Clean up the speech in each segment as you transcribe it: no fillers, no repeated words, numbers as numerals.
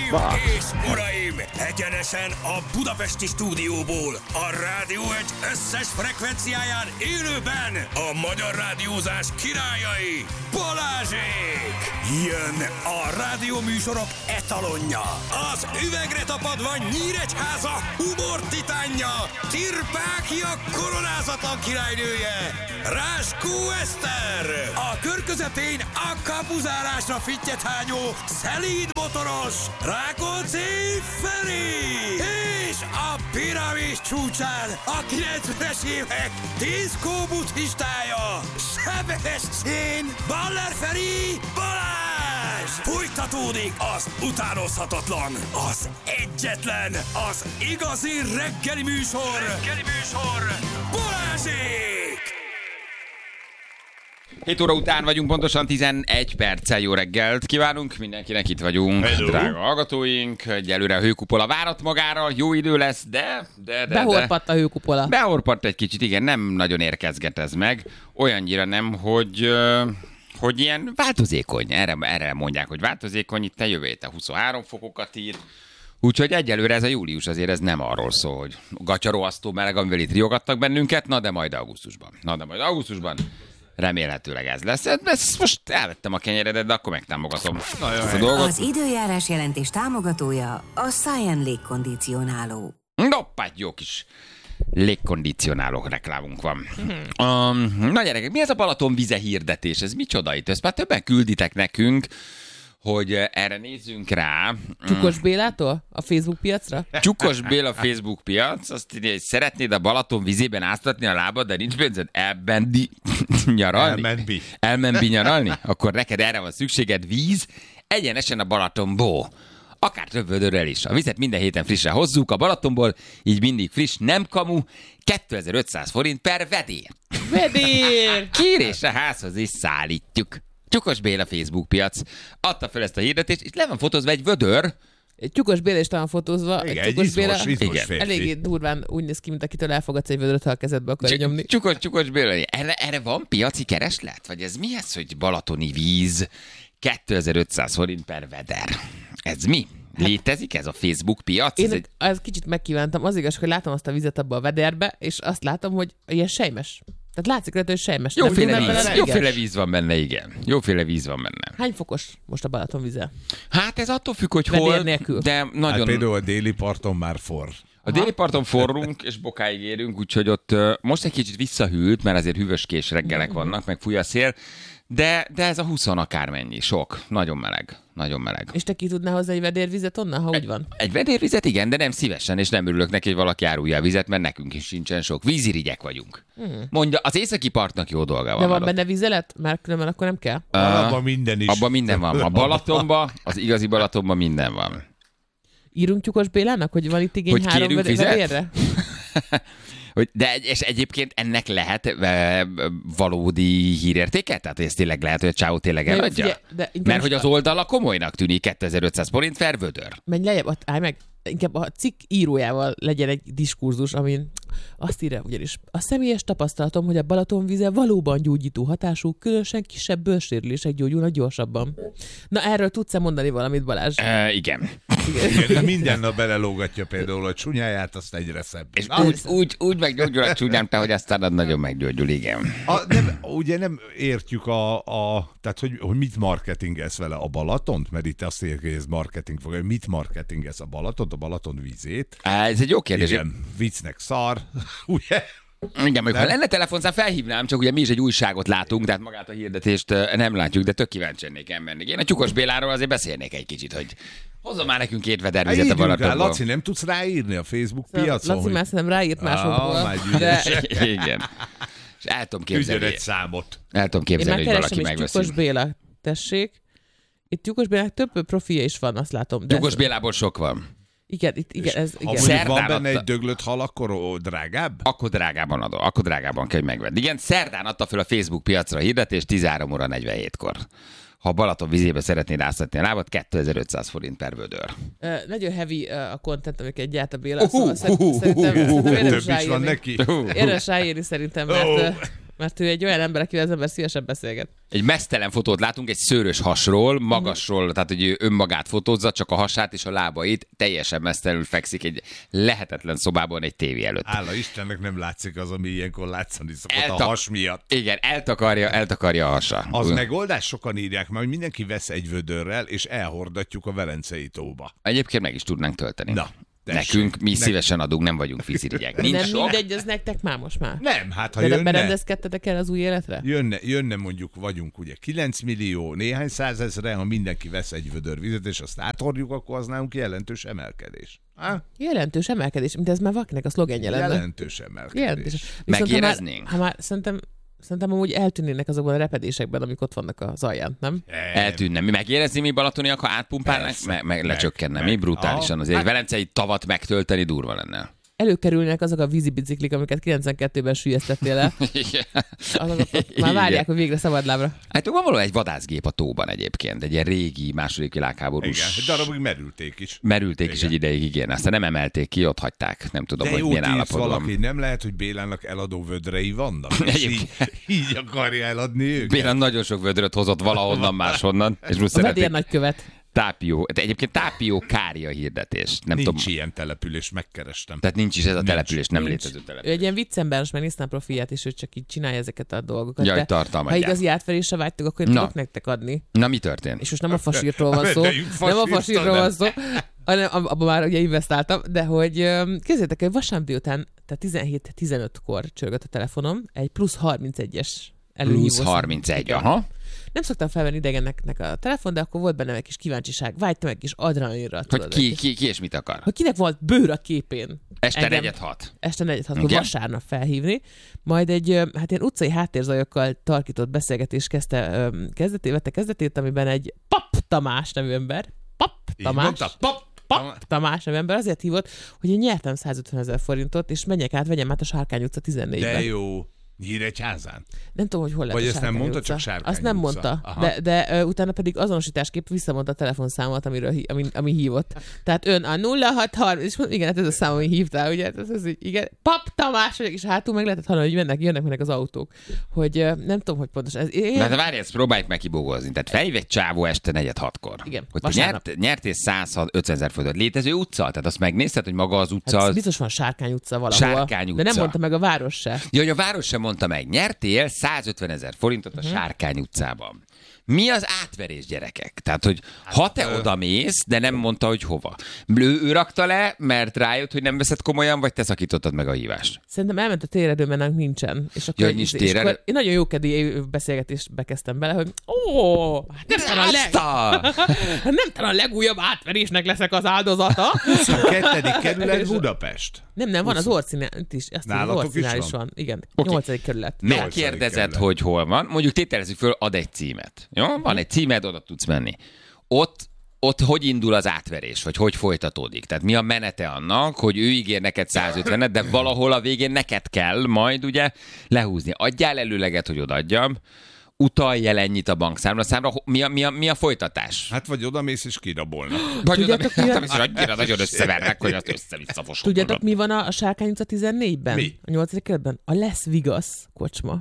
és uraim, egyenesen a budapesti stúdióból, a Rádió Egy összes frekvenciáján élőben a magyar rádiózás királyai, Balázsék! Jön a rádióműsorok etalonja, az üvegre tapadva Nyíregyháza humor titánja, Tirpákia koronázatlan királynője, Ráskó Eszter! A kör közepén a kapuzárásra fittyethányó, szelíd motoros, Rákóczi Feri! És a piramis csúcsán a 90-es évek diszkó buddhistája, Sebestyén Baller Feri Balázs! Folytatódik az utánozhatatlan, az egyetlen, az igazi reggeli műsor, Balázsék! 7 óra után vagyunk, pontosan 11 perccel. Jó reggelt kívánunk, mindenkinek itt vagyunk. Hello. Drága hallgatóink, egyelőre a hőkupola várat magára, jó idő lesz, de... Behorpadt a hőkupola. Behorpadt egy kicsit, igen, nem nagyon érkezget ez meg. Olyannyira nem, hogy ilyen változékony. Erre mondják, hogy változékony, itt jövő héten 23 fokokat ír. Úgyhogy egyelőre ez a július azért ez nem arról szól, hogy gacsaróasztó meleg, amivel itt riogattak bennünket, na de majd augusztusban. Remélhetőleg ez lesz. Ezt most elvettem a kenyeredet, de akkor megtámogatom ezt a dolgot. Az időjárás jelentés támogatója a Science légkondicionáló. Noppát, jó kis légkondicionáló reklámunk van. Na gyerekek, mi ez a Balaton vize hirdetés? Ez micsoda itt? Ezt már többen külditek nekünk, hogy erre nézzünk rá. Csukos Bélától? A Facebook piacra? Csukos Béla Facebook piac, azt írja, hogy szeretnéd a Balaton vizében áztatni a lábad, de nincs pénzed elmenni nyaralni? Elmenni nyaralni? Akkor neked erre van szükséged, víz, egyenesen a Balatonból. Akár több vödörrel is. A vizet minden héten frissen hozzuk a Balatonból, így mindig friss, nem kamu, 2500 forint per vedér. Vedér! Kérésre házhoz is szállítjuk. Csukos Béla Facebook piac adta fel ezt a hirdetést, és le van fotózva egy vödör. Egy Csukos Béla is talán fotózva. Igen, egy Csukos Béla férfi. eléggé durván úgy néz ki, mint akitől elfogadsz egy vödröt, ha a kezedbe akarja nyomni. Csukos Béla. Erre van piaci kereslet? Vagy ez mi ez, hogy balatoni víz 2500 forint per veder? Ez mi? Létezik ez a Facebook piac? Én ez kicsit megkívántam. Az igaz, hogy látom azt a vizet abba a vederbe, és azt látom, hogy ilyen sejmes. Tehát látszik rajta, hogy sejmes. Jóféle víz van benne, igen. Jóféle víz van benne. Hány fokos most a Balaton vize? Hát ez attól függ, hogy Vedér hol, nélkül. de nagyon... Hát például a déli parton már forr. A déli parton forrunk, és bokáig érünk, úgyhogy ott most egy kicsit visszahűlt, mert azért hűvöskés reggelek vannak, meg fúj a szél, de ez a 20 akármennyi, sok, nagyon meleg. Nagyon meleg. És te ki tudnál hozni egy vedérvizet onnan, ha úgy van? Egy vedérvizet igen, de nem szívesen, és nem örülök neki, hogy valaki árulja a vizet, mert nekünk is sincsen sok. Vízirigyek vagyunk. Mondja, az északi partnak jó dolga van. De van benne vizelet? Mert különben akkor nem kell. Abban minden is. Abban minden van. A Balatonban, az igazi Balatonban minden van. Írunk Csukos Bélának, hogy van itt igény hogy 3 vedérre? És egyébként ennek lehet valódi hírértéke? Tehát ez tényleg lehet, hogy a csávó tényleg eladja? Mert hogy az oldala komolynak tűnik 2500 forint per vödör. Menj lejjebb, állj meg. Inkább a cikk írójával legyen egy diskurzus, amin azt írja ugyanis. A személyes tapasztalatom, hogy a Balaton vize valóban gyógyító hatású, különösen kisebb bőrsérülések gyógyulnak gyorsabban. Na erről tudsz-e mondani valamit, Balázs? Igen. Igen, minden nap belelógatja például a csúnyáját, azt egyre szebb. És úgy meggyógyul a csúnyám, te, hogy aztán az nagyon meggyógyul, igen. Ugye nem értjük tehát hogy mit marketingez vele a Balatont, mert itt azt érjük, hogy ez marketing fog. Mit marketingez a Balatont, a Balaton vízét? Ez egy jó kérdés. Igen, viccnek szar, ugye? Igen, ha lenne telefonszám, felhívnám, csak ugye mi is egy újságot látunk, tehát magát a hirdetést nem látjuk, de tök kíváncsi lennék elmenni. Én a Csukos Béláról azért beszélnék egy kicsit, hogy hozzon már nekünk 2 vedervizet a Balatonból. Laci, nem tudsz ráírni a Facebook piacon? Laci már szerintem ráírt másokból. Igen. És el tudom képzelni. Küldjön egy számot. El tudom képzelni, hogy valaki megveszi. Csukos Béla, tessék. Itt Csukos Bélának több profilja is van, azt látom. Csukos Bélából sok van. Igen, ez igen. Ha van benne egy döglött hal, akkor drágább? Akkor drágában kell, hogy megvedd. Igen, szerdán adta fel a Facebook piacra a hirdetés 13 óra 47-kor. Ha Balaton vizébe szeretnéd áztatni a lábat, 2500 forint per vödör. Nagyon heavy a content, amiket gyárt a Béla, szóval szerintem több is van neki. Érdemes ráírni szerintem, mert Mert ő egy olyan ember, akivel az ember szívesen beszélget. Egy mesztelen fotót látunk egy szőrös hasról, magasról, tehát hogy ő önmagát fotózza, csak a hasát és a lábait, teljesen mesztelenül fekszik egy lehetetlen szobában egy tévé előtt. Hála Istennek nem látszik az, ami ilyenkor látszani szokott a has miatt. Igen, eltakarja a hasa. Az megoldás, sokan írják már, hogy mindenki vesz egy vödörrel, és elhordatjuk a Velencei tóba. Egyébként meg is tudnánk tölteni. Na, tessék. Nekünk mi szívesen adunk, nem vagyunk vízirigyek. Nincs Nem sok. mindegy, az nektek már most már. Nem, hát ha De jönne, berendezkedtetek el az új életre? jönne mondjuk, vagyunk ugye 9 millió, néhány százezre, ha mindenki vesz egy vödör vizet, és azt áthordjuk, akkor az nálunk jelentős emelkedés. Jelentős emelkedés, mint ez már valakinek a szlogenje lenne. Jelentős emelkedés. Jelentős. Viszont Megéreznénk? Ha már szerintem amúgy eltűnnének azokban a repedésekben, amik ott vannak az alján, nem? Eltűnne. Mi megérezni, mi balatoniak, ha átpumpálnak, Persze. meg lecsökkenne. Mi brutálisan. Azért egy velencei tavat megtölteni durva lenne. Előkerülnek azok a vízibiciklik, amiket 92-ben süllyesztettél le. Azokat már várják, hogy végre szabadlábra. Hát van valami egy vadászgép a tóban egyébként. Egy ilyen régi második világháborús. Igen, egy darabig merülték is. Merülték is egy ideig, igen. Aztán nem emelték ki, ott hagyták. Nem tudom, De hogy jót milyen írsz állapotban. valaki, nem lehet, hogy Bélának eladó vödrei vannak, és így akarja eladni őket. Béla nagyon sok vödröt hozott valahonnan máshonnan. És most A vedér szeretnék nagykövet. tápió. De egyébként tápió kárja hirdetés. Nem Nincs tudom. ilyen település, megkerestem. Tehát nincs is ez a település, nem létező Ő település. egy ilyen viccember, most megnéztem a profilját, és ő csak így csinálja ezeket a dolgokat. Jaj, De tartalmat ha gyárt. igazi átverésre vágytok, akkor én Na. tudok nektek adni. Na, mi történt? És most nem a fasírtól van szó, Rendeljük nem a fasírtól, fasírtól nem. van szó, hanem abban már ugye investáltam, de hogy képzeljétek, hogy vasárnap délután, tehát 17-15-kor csörgött a telefonom, egy plusz 31-es előhívó. Plusz 31, aha. Nem szoktam felvenni idegeneknek a telefon, de akkor volt bennem egy kis kíváncsiság, vágytam egy kis adrenalinra. Hogy tudod, ki és mit akar? hogy kinek volt bőr a képén. Este Engem 4-6. Este 4-6-kor Igen. vasárnap felhívni, majd egy hát ilyen utcai háttérzajokkal tarkított beszélgetés vette kezdetét, amiben egy Pap Tamás nevű ember, Pap Tamás nevű ember azért hívott, hogy én nyertem 150 000 forintot, és menjek át, vegyem át a Sárkány utca 14-ben. De jó. Nyíregyházán? Nem tudom, hogy hol lett Vagy a ezt nem Sárkány mondta, utca. csak Sárkány Azt nem utca. mondta, Aha. de utána pedig azonosításképp visszamondta a telefonszámot, ami hívott. Tehát ön a 0630, és mondta, igen, hát ez a szám, ami hívtál, ugye? Ez így, igen. Pap Tamás vagyok, és hátul meg lehetett hallani, hogy jönnek az autók. Hogy nem tudom, hogy pontosan. Na, de várj, ezt próbáljuk meg kibógozni. Tehát felhív egy csávó este 4-6-kor. Igen, Hogy te vasárnap. nyertél 150 000 forintot. Létező utca? Tehát azt megnézted, hogy maga az utca Hát az... biztos van Sárkány utca valahol. Sárkány De utca. nem mondta meg a város se. Ja, hogy a város sem mondta meg. Nyertél 150 000 forintot a Sárkány utcában. Mi az átverés, gyerekek? Tehát, hogy ha te oda mész, de nem mondta, hogy hova. Ő rakta le, mert rájött, hogy nem veszed komolyan, vagy te szakítottad meg a hívást? Szerintem elment a téredő, mert nálunk nincsen. És akkor, Ja, nincs és téredő? akkor én nagyon jókedély beszélgetést bekezdtem bele, hogy nem talán a legújabb átverésnek leszek az áldozata. 22. kerület Budapest. Nem, van az Orcinál is. Azt hiszem, az Nálatok Orcinál is is van? van. Igen, Oké. 8. kerület. Megkérdezed, kerület. hogy hol van. Mondjuk tételezzük föl, ad egy címet. Jó? Van egy címed, oda tudsz menni. Ott hogy indul az átverés, vagy hogy folytatódik? Tehát mi a menete annak, hogy ő ígér neked 150-et, de valahol a végén neked kell majd ugye lehúzni. Adjál előleget, hogy odaadjam, utalj el ennyit a bankszámla. Mi a folytatás? Hát vagy odamész és kirabolnak. Vagy Tudjátok, mi a- és annyira nagyon összevernek, hogy azt össze-vissza fosokodod. Tudjátok, mi van a Sárkány utca 14-ben? Mi? A 8. kerületben? A Lesz Vigasz kocsma.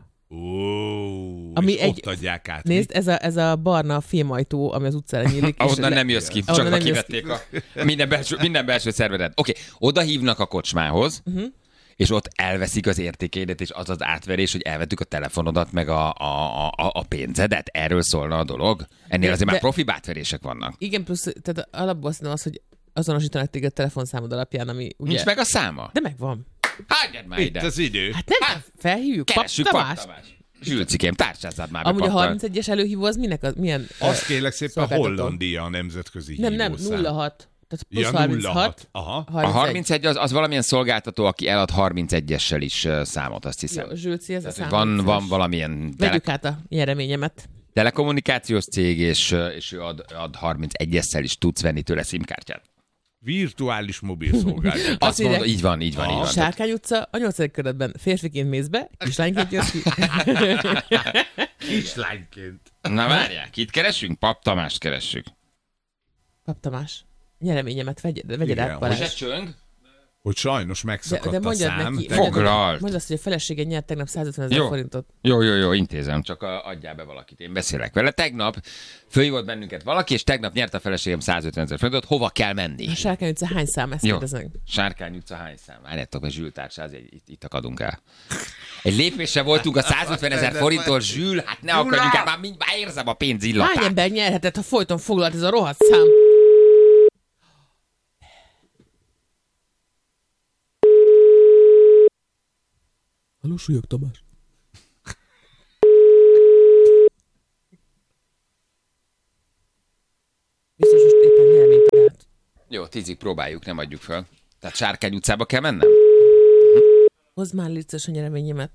Ami és ott adják át. Nézd, ez a barna fémajtó, ami az utcára nyílik. és Ahonnan nem jössz ki, Ahonnan csak ha nem jössz kivették minden belső szervedet. Oké, oda hívnak a kocsmához, és ott elveszik az értékeidet, és az az átverés, hogy elvettük a telefonodat, meg a pénzedet. Erről szólna a dolog. Ennél azért már profi átverések vannak. Igen, plusz, tehát alapból azt mondom, hogy azonosítanak téged a telefonszámod alapján, ami ugye... Nincs meg a száma? De megvan. Hagyjad már Itt ide. az idő. Hát nem, felhívjuk. Keressük Pap Pap Tamás. Tamás. Zsülcikém, tárcsázzad már be Amúgy a Pap 31-es előhívó az milyen Azt kérlek szépen, szolgáltató? Hollandia a nemzetközi Nem, hívószám. 06. Tehát plusz Ja, 36. 06. Aha. A 31 az valamilyen szolgáltató, aki elad 31-essel is számot, azt hiszem. Jó, Zsülci, ez a Tehát, szám. hogy van valamilyen Vegyük át a nyereményemet. telekommunikációs cég, és ő ad 31-essel is tudsz venni tőle SIM-kártyát. Virtuális mobil szolgáltató. Azt írják- mondod, így van, így van. Sárkány utca, a 8. kerületben férfiként mész be, kislányként jössz ki. Kislányként. Na várják, kit keresünk? Pap Tamást keressük. Pap Tamás, nyereményemet vegyed Igen, át, Most Balázs. ez csöng? hogy sajnos megszakadt de a szám. neki, Foglalt. mondd azt, hogy a felesége nyert tegnap 150 000 forintot. Jó, intézem, csak adjál be valakit, én beszélek vele. Tegnap fölhívott bennünket valaki, és tegnap nyert a feleségem 150 000 forintot, hova kell menni? A Sárkány utca hány szám, ezt kérdeznek? Sárkány utca hány szám? Várjátok, mert Zsül társáz, itt akadunk el. Egy lépésre voltunk a 150 000 forinttól, Zsül, hát ne akadjunk el, már érzem a pénz illatát. Hány ember nyerhetett, ha folyton foglalt ez a rohadt szám? Halló, Súlyog Tamás. Biztos, most éppen nyerményt talált. Jó, 10-ig próbáljuk, nem adjuk fel. Tehát Sárkány utcába kell mennem? Hozd már létszes a nyereményemet.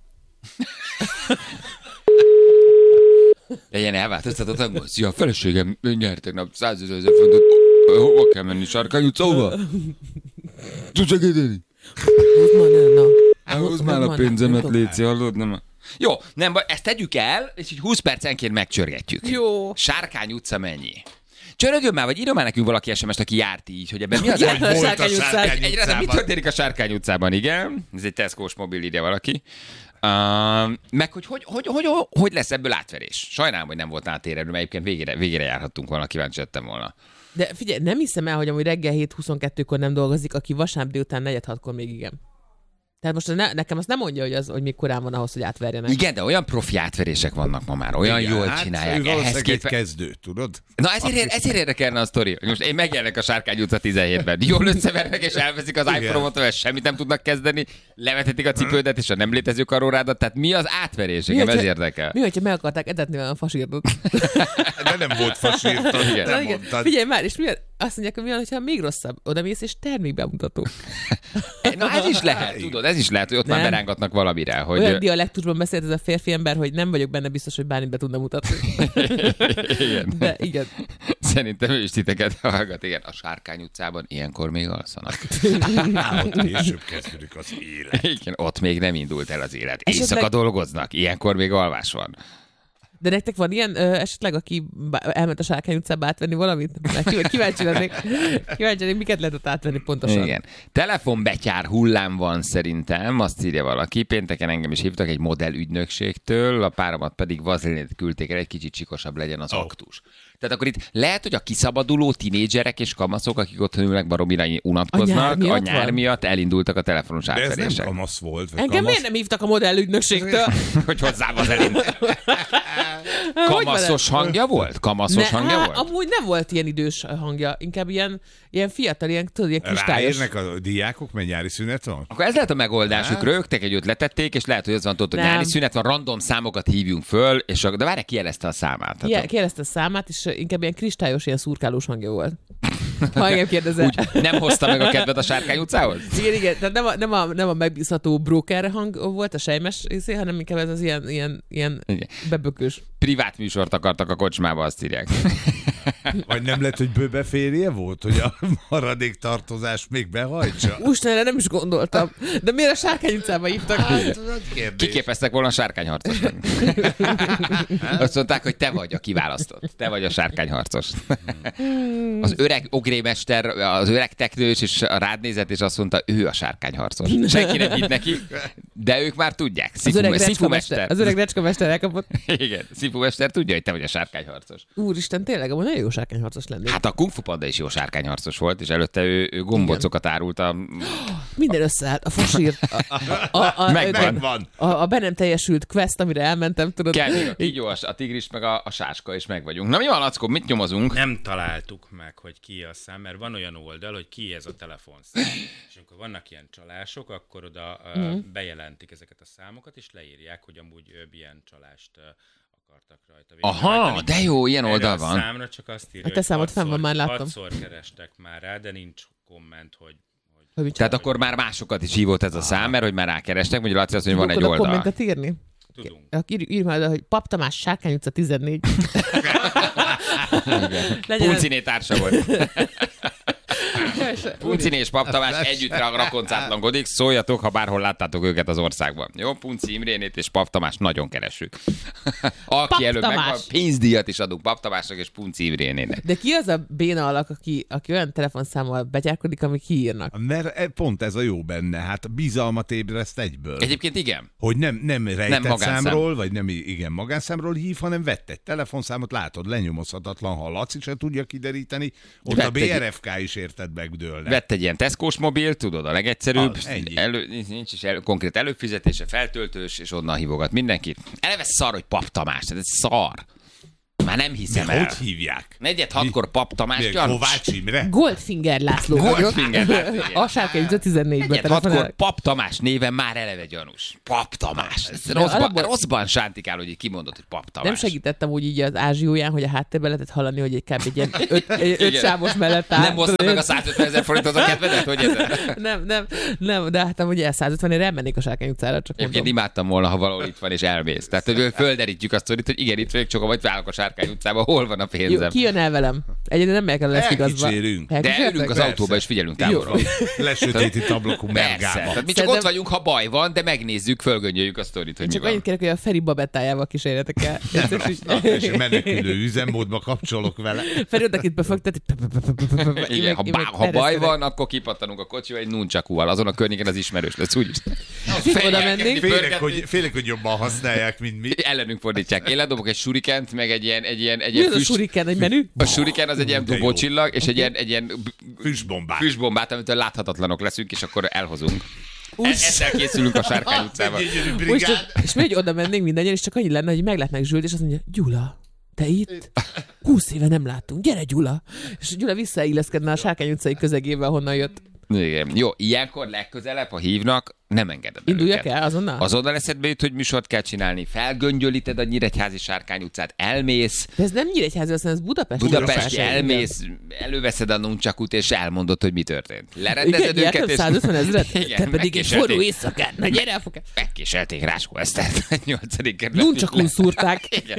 Ilyen elváltoztatottam, hogy szia, a feleségem nyert tegnap 100 000 forintot. Hova kell menni, Sárkány utca, hova? Tudsz segíteni? Hozd már, na. Hozd már a pénzemet, Léci, hallod? Nem. Jó, nem baj, ezt tegyük el, és így 20 percenként megcsörgetjük. Jó. Sárkány utca mennyi? Csörögjön már, vagy írjon már nekünk valaki SMS-t, aki járt így, hogy ebben mi az Járt a volt a Sárkány utcán. Sárkány Egyre, mit utcában? történik a Sárkány utcában, igen? Ez egy Tesco-s mobil, írja valaki. Meg hogy lesz ebből átverés? Sajnálom, hogy nem volt átérelő, mert egyébként végére járhattunk volna, kíváncsi lettem volna. De figyelj, nem hiszem el, hogy amúgy reggel 7:22-kor nem dolgozik, aki vasárnap délután 4-6-kor még igen. Tehát most nekem azt nem mondja, hogy még korán van ahhoz, hogy átverjenek. Igen, de olyan profi átverések vannak ma már, olyan Igen, jól hát, csinálják. ő Ehhez valószínűleg egy képest... kezdő, tudod? Na ezért érdekelne a sztori. Most én megjelennek a Sárkány utca 17-ben. Jól összevernek és elveszik az iPhone-ot, vagy semmit nem tudnak kezdeni, levetetik a cipődet és a nem létező karórádat. Tehát mi az átverés? Engem ez érdekel. Mi, hogyha meg akarták etetni a fasírtot? De nem volt fasírt, Igen. nem Igen. mondtad. Figyelj már, és azt mondják, hogy mi van, hogyha még rosszabb? Oda mész és termékbemutató. Na ez is lehet, tudod, ez is lehet, hogy ott már Nem. berángatnak valamire. Hogy... Olyan dialektusban beszélt ez a férfi ember, hogy nem vagyok benne biztos, hogy bármit be tudna mutatni. Igen. De igen. Szerintem ő is titeket hallgat. Igen, a Sárkány utcában ilyenkor még alszanak. Ott később kezdődik az élet. Igen, ott még nem indult el az élet. Esetleg- Éjszaka dolgoznak, ilyenkor még alvás van. De nektek van ilyen esetleg, aki elment a Sárkány utcába átvenni valamit? Kíváncsi lennék, miket lehet ott átvenni pontosan. Igen. Telefonbetyár hullám van szerintem, azt írja valaki. Pénteken engem is hívtak egy modellügynökségtől, a páromat pedig vazelinét küldték el, egy kicsit csikosabb legyen az aktus. Tehát akkor itt lehet, hogy a kiszabaduló tinédzserek és kamaszok, akik otthon ülnek, baromira unatkoznak, a nyár miatt elindultak a telefonos De ez nem átverések. kamasz volt. vagy Engem kamasz. miért nem hívtak a modellügynökségtől? Hogy hozzá vazelin. Kamaszos hangja volt? Kamaszos hangja volt? Amúgy nem volt ilyen idős hangja, inkább ilyen fiatal, ilyen kristályos. Ráérnek a diákok, mert nyári szünet van? Akkor ez lehet a megoldásuk, rögtek egy letették, és lehet, hogy az van tudod, hogy Nem. nyári szünet van, random számokat hívjunk föl, és de várj, kijelezte a számát. Tehát Kérdezte a számát, és inkább ilyen kristályos, ilyen szurkálós hangja volt. Ha engem kérdezel. úgy nem hozta meg a kedved a Sárkány utcához? Igen, tehát nem a megbízható broker hang volt, a sejmes részé, hanem inkább ez az ilyen Igen. bebökős. Privát műsort akartak a kocsmába, azt írják. Vagy nem lett, hogy bőbe férje volt, hogy a maradék tartozást még behajtsa? Úristen, nem is gondoltam. De miért a Sárkány utcába hívtak? Kiképeztek volna a sárkányharcos. Azt mondták, hogy te vagy a kiválasztott. Te vagy a sárkányharcos. Az öreg ogrémester, az öreg teknős, és rád nézett, és azt mondta, ő a sárkányharcos. Senki nem hitt neki, de ők már tudják. Az öreg Szifumester. recskavester elkapott. Igen, Szifumester tudja, hogy te vagy a sárkányharcos. Úristen, tényleg, amúgy nagyon jó sárkányharcos lennék. Hát a Kung Fu Panda is jó sárkányharcos volt, és előtte ő gombocokat árult a... Minden összeállt, a fasírt, Megvan. a be nem teljesült quest, amire elmentem, tudod. Kell még a kígyó, a tigris, meg a sáska, és meg vagyunk. Na mi van, Lackó, mit nyomozunk? Nem találtuk meg, hogy ki a szám, mert van olyan oldal, hogy ki ez a telefonszám. És amikor vannak ilyen csalások, akkor oda bejelentik ezeket a számokat, és leírják, hogy amúgy ilyen csalást akartak rajta Aha, de jó, ilyen erre oldal a van. számra csak azt írja, A te számod fenn van, már láttam. 6-szor kerestek már rá, de nincs komment, hogy Hogy mit Tehát akkor már másokat is hívott ez a szám, mert hogy már rákerestek, mondja Laci azt, hogy van egy Tudok oda oldal. kommentet írni? tudunk. Írj már oda, hogy Pap Tamás, Sárkány utca 14. Legyen ez- Punciné társa volt. Puncini és Pap Tamás együtt rakoncátlankodik, szóljatok, ha bárhol láttátok őket az országban. Jó, Punci Imrénét és Pap Tamás nagyon keresünk. Aki előbb megvan, pénzdíjat is adunk Pap Tamásnak és Punci Imrénének. De ki az a béna alak, aki olyan telefonszámmal betyárkodik, ami kiírnak? Mert pont ez a jó benne, hát bizalmat ébreszt egyből. Egyébként igen. Hogy nem rejtett magánszám. számról, vagy nem igen magánszámról hív, hanem vett egy telefonszámot, látod, lenyomozhatatlan, ha Laci se tudja kideríteni, ott Vett a BRFK is érted megdőlne. Vett egy ilyen Tesco-s mobilt, tudod, a legegyszerűbb. Ennyi. Nincs is konkrét előfizetése, feltöltős, és onnan hívogat mindenkit. Eleve szar, hogy Pap Tamás, ez szar. Már nem hiszem el. Hogy hívják? 4-6-kor Pap Tamás gyanús. Kovács Imre? Goldfinger László Goldfinger vagyok. László, igen. A Sárkány utca 14-ben 4-6-kor Pap Tamás néven már eleve gyanús. Pap Tamás. Ez rosszban sántikál, hogy így kimondott, hogy Pap Tamás. Nem segítettem úgy így az ázsióján, hogy a háttérben lehetett hallani, hogy egy kb. Egy ilyen 5 sávos mellett áll. Nem hoztad meg a 150 000 forintot a kedvedet, hogy ez? Nem, de hát amúgy 150-ért elmennék a Sárkány utcára, csak Egyébként mondom. imádtam volna, ha valahol itt van és elmész. Tehát, hogy földerítjük azt, hogy igen, itt vagyok, csak vagy válok a Sárkány utcába, hol van a Jó, pénzem. ki jön el velem? Egyedül nem megyek el a lesz igazba. Elkicsérünk. De ülünk az autóba és figyelünk távolról. Lesötétít ablakú Persze. mergába. Tehát mi csak Szerintem- ott vagyunk, ha baj van, de megnézzük, fölgöngyöljük a sztorit, hogy mi Csak van. annyit kérek, hogy a Feri babettájával kísérjetek el. És menekülő üzemmódba kapcsolok vele. Feri odakit befogtat, Igen, ha baj van, akkor kipattanunk a kocsival egy nuncsakúval. Azon a környéken az ismerős lesz, úgyis. oda mennénk. Félek, hogy jobban használják, mint mi. Ellenünk fordítják. Én ledobok egy surikent, meg egy ilyen Mi az a suriken, egy menü? A suriken az egy ilyen De jó. dobócsillag, és egy ilyen Füstbombák. füstbombát, amitől láthatatlanok leszünk, és akkor elhozunk. Ezzel készülünk a Sárkány utcába. Gyönyörű Úgy, brigád. és mi, hogy oda mennénk mindannyian, és csak annyi lenne, hogy meglátnák Zsült, és azt mondja, Gyula, te itt? 20 éve nem láttunk, gyere Gyula! És Gyula visszailleszkedne a Sárkány utcai közegébe, honnan jött. Igen. Jó, ilyenkor legközelebb, ha hívnak, nem engeded el Induljak őket. el azonnal? Azonnal eszedbe jut, hogy műsort kell csinálni, felgöngyölíted a Nyíregyházi Sárkány utcát, elmész, De ez nem Nyíregyházi, aztán ez Budapest. Budapesti elmész, előveszed a nuncsakut, és elmondod, hogy mi történt. Lerendezed Igen, őket, és... 150 000, Igen, te pedig egy forró megkéselték. éjszakát, na gyere elfogad. Megkéselték Ráskó Esztert, 8. kerület. Nuncsakún szúrták. Igen.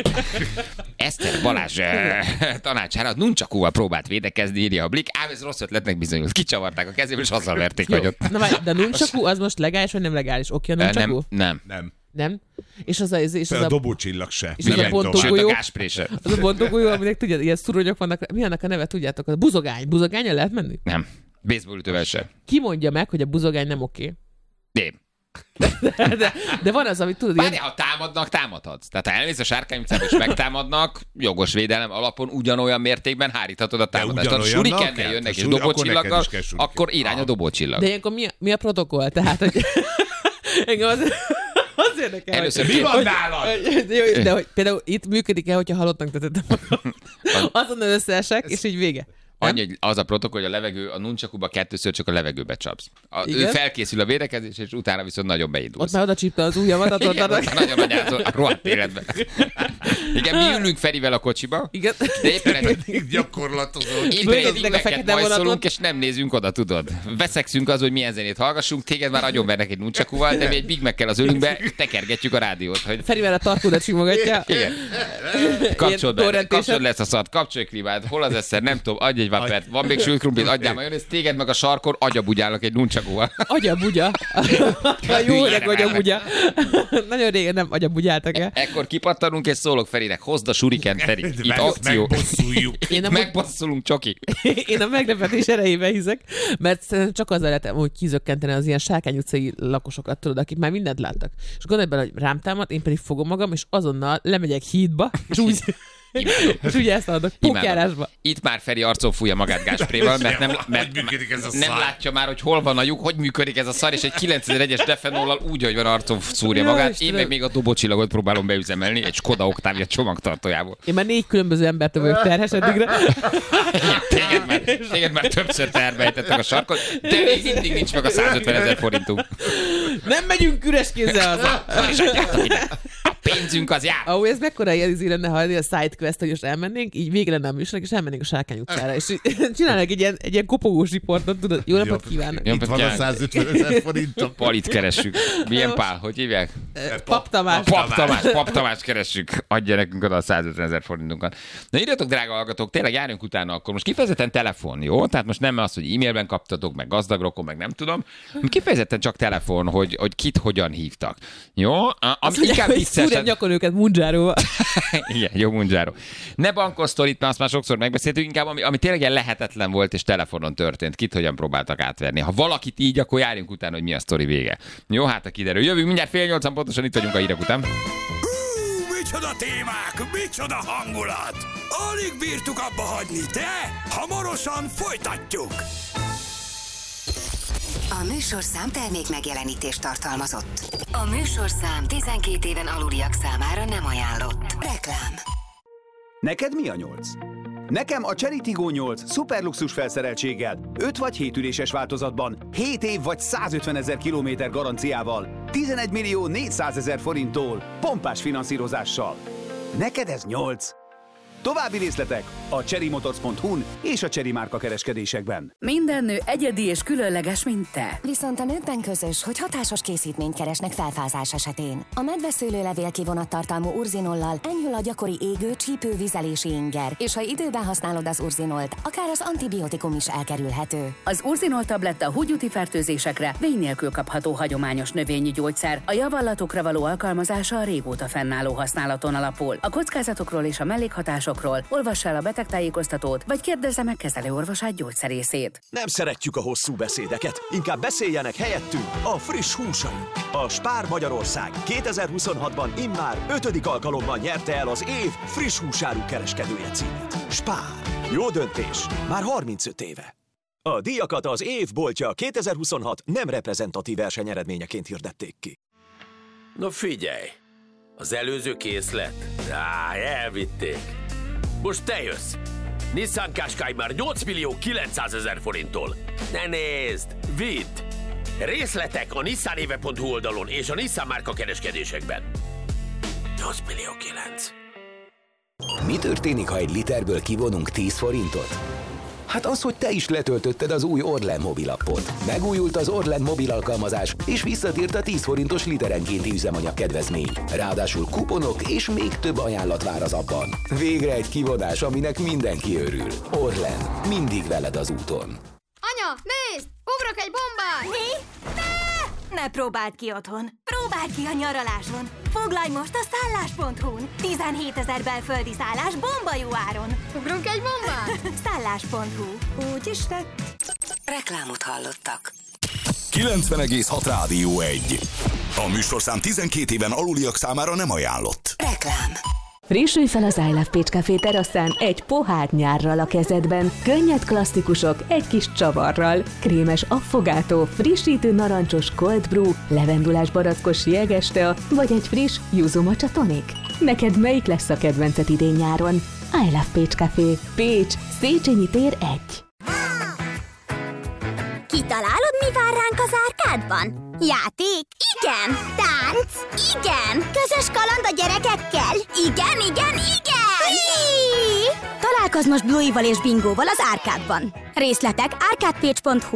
Eszter Balázs tanácsára nuncsakúval próbált védekezni, írja a Blik, ám ez rossz ötletnek bizonyult. Kicsavarták a kezéből, és azzal verték Jó. vagyot. Na várj, de a nuncsakú az most legális, vagy nem legális? Oké, a nuncsakú? Nem. Nem. Nem? És az A dobócsillag se. És az a Igen, bontó tovább. Sőt, a golyó. gáspré se. az a bontogólyó, aminek tudjad, ilyen szuronyok vannak. Mi annak a neve, tudjátok? A buzogány. Buzogányon lehet menni? Nem. Baseballütővel se. Ki mondja meg, hogy a buzogány nem oké? Én. De van az, amit tudod, Várj, ilyen... ha támadnak, támadhatsz. Tehát ha elmész a Sárkány utcába és megtámadnak, jogos védelem alapon ugyanolyan mértékben háríthatod a támadást. Ha ugyanolyannak surikennel kell, jönnek és akkor dobócsillaggal, neked is kell suriken. akkor irány a dobócsillag. De ilyenkor mi a protokoll? Tehát, hogy... Engem az érdekel. Először Mi van nálad? Jó, de hogy például itt működik-e, hogyha halottnak tetettem magam? Azonnal összeesek, és így vége. Annyi, hogy az a protokoll, hogy a levegő, a nuncsakuba 2-ször csak a levegőbe csapsz. Ő Igen? felkészül a védekezés, és utána viszont nagyon beindulsz. Ott már oda csípte az ujjamat, Igen, ott nagyon nagy a rohadt életben. Igen, mi ülünk Ferivel a kocsiba, Igen. de éppen Gyakorlatozó. éppen egy Fölvezetnek a fekete éveket majszolunk, vonaton. és nem nézünk oda, tudod. Veszekszünk az, hogy milyen zenét hallgassunk, téged már agyonvernek egy nuncsakúval, de mi egy Big Mac-kel az ölünkbe tekergetjük a rádiót, hogy Ferivel a tarkódat simogatja. igen. Kapcsolod be, torrentésen. kapcsolod lesz a szart, kapcsolj klímát, hol az eszer, nem tudom, adj egy vapert, van még sült krumplit, adjál majonézt, téged meg a sarkon agyabugyálnak egy nuncsakúval. Agyabugya. Jó Hülye öreg nem agyabugya. Nagyon régen nem agyabugyáltak el. Ekkor kipattanunk és szólok Ferinek, hozd a surikent, Feri. Itt akció. Megbosszuljuk. Én Megbasszulunk, csoki. Én a meglepetés erejébe hiszek, mert szerintem csak azzal lehet hogy kizökkenteni az ilyen Sárkány utcai lakosokat, tudod, akik már mindent láttak. És gondolj bele, hogy rám támad, én pedig fogom magam, és azonnal lemegyek hídba, és úgy, és úgy ezt adok, pókjárásba. Itt már Feri arcon fújja magát gáspréval, mert nem, Hogy működik ez a nem szar? látja már, hogy hol van a lyuk, hogy működik ez a szar, és egy 9001-es defenollal úgy, hogy van arcon szúrja Jó, magát. Én Istenem. meg még a dobócsillagot próbálom beüzemelni egy Skoda Octavia csomagtartójából. Én már 4 különböző embertől vagyok terhes eddigre. Téged már többször terbejtettek a sarkot, de még mindig nincs meg a 150 000 forintunk. Nem megyünk üres kézzel haza. És adjátok ide. Pénzünk az jár. Ahol ez mekkora élmény lenne, ha a sidequest, hogy most elmennénk, így vége lenne a műsornak, és elmennénk a Sárkány utcára, és csinálnak egy ilyen kopogós riportot, tudod, jó napot kívánok. Itt van a 150 000 forintom. Palit keressük. Milyen Pál? Hogy hívják? Pap Tamás. Pap Tamás keressük. Adja nekünk oda a 150 000 forintunkat. Na írjatok, drága hallgatók, tényleg járjunk utána akkor. Most kifejezetten telefon, jó? Tehát most nem az, hogy e-mailben kaptatok, meg gazdagrokon, meg nem tudom. Kifejezetten csak telefon, hogy kit hogyan hívtak. Jó? Inkább viccesen. Nyakon őket mundzsáróval. Igen, jó mundzsáró. Ne bankosztorit, mert azt már sokszor megbeszéltük, inkább ami tényleg ilyen lehetetlen volt, és telefonon történt. Kit hogyan próbáltak átverni. Ha valakit így, akkor járjunk utána, hogy mi a sztori vége. Jó, hát a kiderül. Jövünk mindjárt 7:30 pontosan, itt vagyunk a hírek után. Micsoda témák, micsoda hangulat! Alig bírtuk abba hagyni, de hamarosan folytatjuk! A műsorszám termék megjelenítést tartalmazott. A műsorszám 12 éven aluliak számára nem ajánlott. Reklám. Neked mi a 8? Nekem a Cherry Tiggo 8 szuperluxus felszereltséggel, 5 vagy 7 üléses változatban, 7 év vagy 150 000 kilométer garanciával, 11 400 000 forinttól, pompás finanszírozással. Neked ez 8? További részletek a cherrymotors.hu-n és a Cherry márka kereskedésekben. Minden nő egyedi és különleges, mint te. Viszont a nőkben közös, hogy hatásos készítményt keresnek felfázás esetén. A medveszőlőlevél kivonattartalmú urzinollal enyhül a gyakori égő, csípő, vizelési inger, és ha időben használod az urzinolt, akár az antibiotikum is elkerülhető. Az urzinol tabletta húgyúti fertőzésekre vény nélkül kapható hagyományos növényi gyógyszer. A javallatokra való alkalmazása a régóta fennálló használaton alapul. A kockázatokról és a mellékhatásokról olvass el a betegtájékoztatót, vagy kérdezze meg kezelőorvosát, gyógyszerészét. Nem szeretjük a hosszú beszédeket, inkább beszéljenek helyettünk a friss húsaink. A Spár Magyarország 2026-ban immár 5. alkalommal nyerte el az év friss húsáru kereskedője címet. Spár. Jó döntés. Már 35 éve. A díjakat az év boltja 2026 nem reprezentatív versenyeredményeként hirdették ki. Na figyelj! Az előző készlet? Elvitték. Most te jössz. Nissan Qashqai már 8 900 000 forinttól. Ne nézd! Vidd! Részletek a nissanéve.hu oldalon és a Nissan márka kereskedésekben. 8 900 000. Mi történik, ha egy literből kivonunk 10 forintot? Hát az, hogy te is letöltötted az új Orlen mobilappot. Megújult az Orlen mobil alkalmazás, és visszatért a 10 forintos literenkénti üzemanyag kedvezmény. Ráadásul kuponok és még több ajánlat vár az appban. Végre egy kivonás, aminek mindenki örül. Orlen, mindig veled az úton. Anya, nézd! Ugrok egy bombát! Mi? Ne próbáld ki otthon! Próbáld ki a nyaraláson! Foglalj most a szállás.hu-n! 17 000 belföldi szállás bomba jó áron! Ugrunk egy bombát? Szállás.hu. Úgy is lett. Reklámot hallottak. 90,6 Rádió 1. A műsorszám 12 éven aluliak számára nem ajánlott. Reklám. Frissülj fel az I Love Pécs Café teraszán egy pohár nyárral a kezedben. Könnyed klasszikusok egy kis csavarral. Krémes affogátó, frissítő narancsos cold brew, levendulás barackos jegestea, vagy egy friss yuzu matcha tonic. Neked melyik lesz a kedvenced idén-nyáron? I Love Pécs Café. Pécs, Széchenyi tér 1. Kitalálod, mi vár ránk az árkádban? Játék? Igen! Tánc? Igen! Közös kaland a gyerekekkel? Igen, igen, igen! Hí! Találkozz most Bluey-val és Bingóval az árkádban. Részletek arcadepage.hu.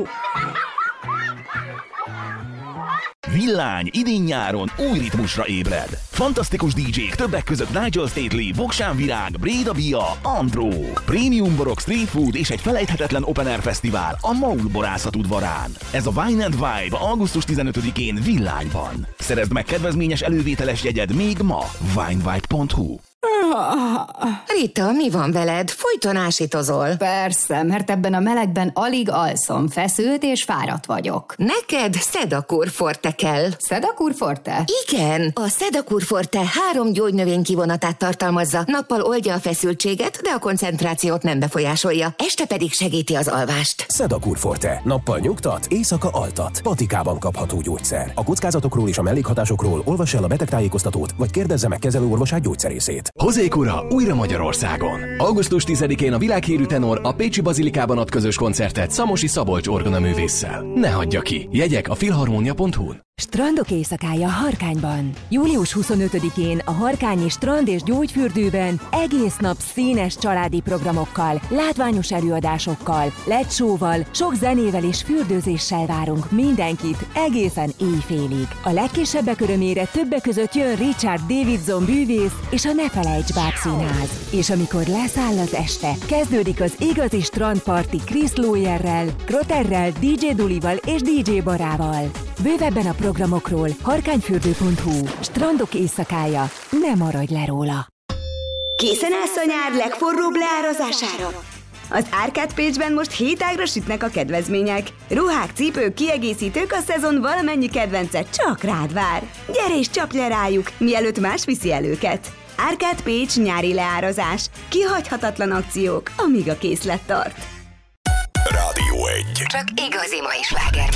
Villány idén-nyáron új ritmusra ébred. Fantasztikus DJ-k többek között Nigel Stately, Voksán Virág, Bréda Bia, Andró. Prémium borok, street food és egy felejthetetlen open air fesztivál a Maul borászat udvarán. Ez a Wine and Vibe augusztus 15-én Villányban. Szerezd meg kedvezményes elővételes jegyed még ma. winevibe.hu. Rita, mi van veled? Folyton ásítozol. Persze, mert ebben a melegben alig alszom, feszült és fáradt vagyok. Neked Sedakur Forte kell. Sedakur Forte? Igen, a Sedakur Forte 3 gyógynövény kivonatát tartalmazza. Nappal oldja a feszültséget, de a koncentrációt nem befolyásolja. Este pedig segíti az alvást. Sedakur Forte. Nappal nyugtat, éjszaka altat. Patikában kapható gyógyszer. A kockázatokról és a mellékhatásokról olvass el a betegtájékoztatót, vagy kérdezze meg kezelőorvosát, gyógyszerészét. Hozék ura újra Magyarországon. Augusztus 10-én a világhírű tenor a Pécsi Bazilikában ad közös koncertet Szamosi Szabolcs orgonaművésszel. Ne hagyja ki. Jegyek a filharmonia.hu-n. Strandok éjszakája Harkányban. Július 25-én a Harkányi Strand és Gyógyfürdőben egész nap színes családi programokkal, látványos előadásokkal, LED show-val, sok zenével és fürdőzéssel várunk mindenkit egészen éjfélig. A legkisebbek örömére többek között jön Richard Davidson bűvész és a Ne Felejts Bábszínház. És amikor leszáll az este, kezdődik az igazi strandparti Chris Lawyerrel, Krotterrel, DJ Dulival és DJ Barával. Bővebben a programokról harkányfürdő.hu. Strandok éjszakája, ne maradj le róla! Készen állsz a nyár legforróbb leárazására? Az Arcade Page-ben most 7 ágra sütnek a kedvezmények. Ruhák, cipők, kiegészítők, a szezon valamennyi kedvence csak rád vár. Gyere és csapj le rájuk, mielőtt más viszi el őket. Arcade Page nyári leárazás. Kihagyhatatlan akciók, amíg a készlet tart. Rádió 1. Csak igazi mai sláger